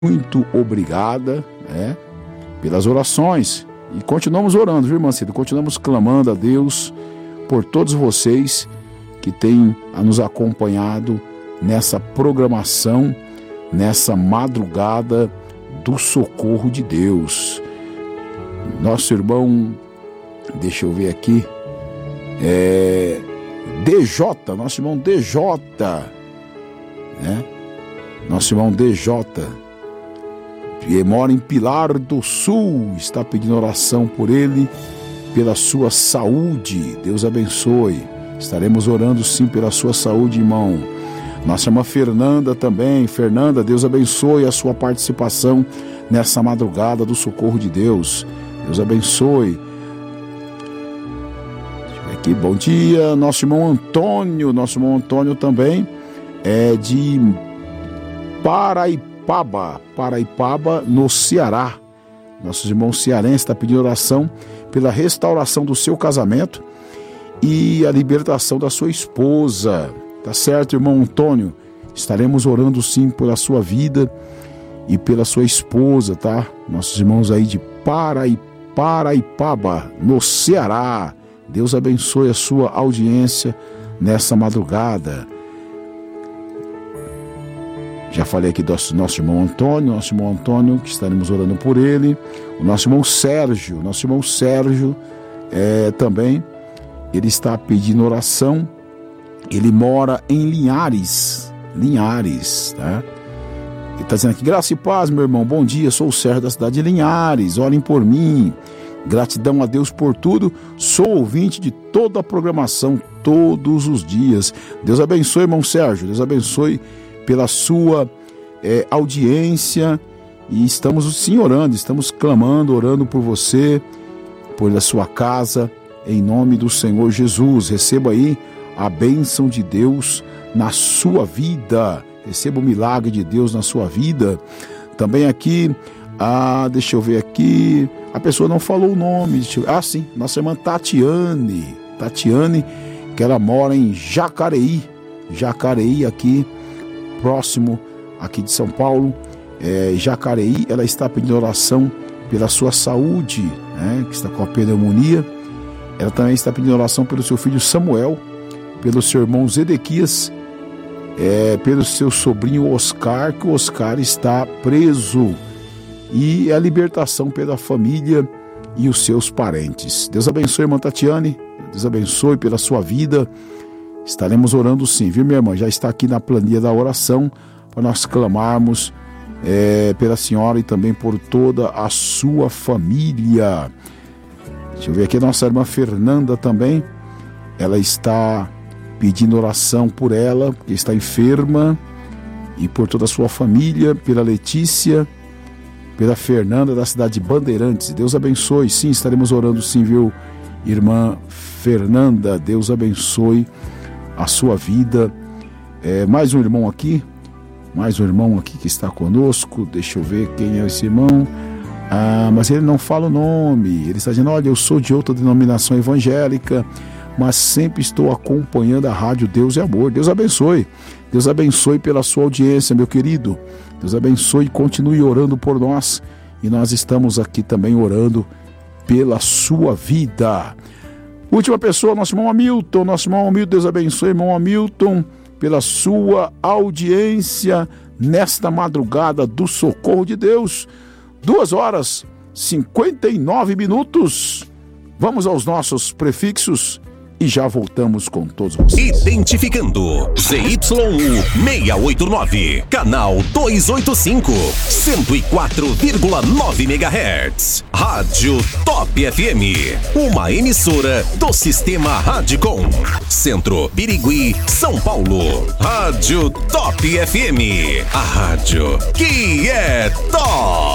muito obrigada, né, pelas orações. E continuamos orando, viu, irmã Cida? Continuamos clamando a Deus por todos vocês que têm nos acompanhado nessa programação, nessa madrugada do socorro de Deus. Nosso irmão, deixa eu ver aqui, DJ, nosso irmão DJ, né? Nosso irmão DJ, que mora em Pilar do Sul, está pedindo oração por ele, pela sua saúde. Deus abençoe. Estaremos orando sim pela sua saúde, irmão. Nossa irmã Fernanda também. Fernanda, Deus abençoe a sua participação nessa madrugada do socorro de Deus. Deus abençoe. Deixa eu ver aqui, bom dia. Nosso irmão Antônio também é de Paraipaba, no Ceará. Nossos irmãos cearenses estão pedindo oração pela restauração do seu casamento e a libertação da sua esposa. Tá certo, irmão Antônio? Estaremos orando sim pela sua vida e pela sua esposa, tá? Nossos irmãos aí de Paraipaba, no Ceará. Deus abençoe a sua audiência nessa madrugada. Já falei aqui do nosso irmão Antônio, que estaremos orando por ele. O nosso irmão Sérgio também, ele está pedindo oração. Ele mora em Linhares, tá? Ele está dizendo aqui, graça e paz, meu irmão, bom dia, sou o Sérgio da cidade de Linhares, orem por mim. Gratidão a Deus por tudo, sou ouvinte de toda a programação, todos os dias. Deus abençoe, irmão Sérgio, Deus abençoe pela sua audiência, e estamos sim orando, estamos clamando, orando por você, por a sua casa, em nome do Senhor Jesus. Receba aí a bênção de Deus na sua vida, receba o milagre de Deus na sua vida. Também aqui, deixa eu ver aqui, a pessoa não falou o nome, sim, nossa irmã Tatiane, que ela mora em Jacareí aqui, próximo aqui de São Paulo, Jacareí. Ela está pedindo oração pela sua saúde, né, que está com a pneumonia. Ela também está pedindo oração pelo seu filho Samuel, pelo seu irmão Zedequias, pelo seu sobrinho Oscar, que o Oscar está preso, e a libertação pela família e os seus parentes. Deus abençoe, irmã Tatiane, Deus abençoe pela sua vida. Estaremos orando sim, viu, minha irmã? Já está aqui na planilha da oração para nós clamarmos pela senhora e também por toda a sua família. Deixa eu ver aqui, a nossa irmã Fernanda também. Ela está pedindo oração por ela, porque está enferma, e por toda a sua família, pela Letícia, pela Fernanda da cidade de Bandeirantes. Deus abençoe, sim, estaremos orando sim, viu, irmã Fernanda? Deus abençoe a sua vida. Mais um irmão aqui que está conosco. Deixa eu ver quem é esse irmão. Mas ele não fala o nome. Ele está dizendo, olha, eu sou de outra denominação evangélica, mas sempre estou acompanhando a rádio Deus é Amor. Deus abençoe pela sua audiência, meu querido. Deus abençoe e continue orando por nós, e nós estamos aqui também orando pela sua vida. Última pessoa, nosso irmão Hamilton. Deus abençoe, irmão Hamilton, pela sua audiência nesta madrugada do socorro de Deus. 2h59. Vamos aos nossos prefixos e já voltamos com todos vocês. Identificando ZYU689, canal 285, 104,9 MHz. Rádio Top FM, uma emissora do Sistema Radicom. Centro, Birigui, São Paulo. Rádio Top FM, a rádio que é top.